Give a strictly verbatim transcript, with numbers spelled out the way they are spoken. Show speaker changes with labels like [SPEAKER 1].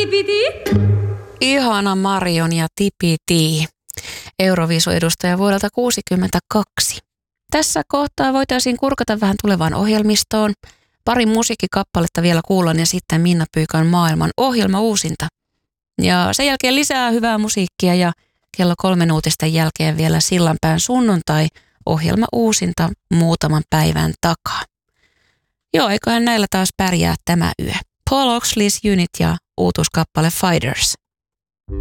[SPEAKER 1] Tipiti.
[SPEAKER 2] Ihana Marion ja Tipiti, Euroviisu-edustaja vuodelta kuusikymmentäkaksi. Tässä kohtaa voitaisiin kurkata vähän tulevaan ohjelmistoon. Pari musiikkikappaletta vielä kuullaan ja sitten Minna Pyykan maailman ohjelma uusinta. Ja sen jälkeen lisää hyvää musiikkia ja kello kolmen uutisten jälkeen vielä Sillanpään sunnuntai ohjelma uusinta muutaman päivän takaa. Joo, eiköhän näillä taas pärjää tämä yö. Paul Oxley's Unit ja uutuuskappale Fighters.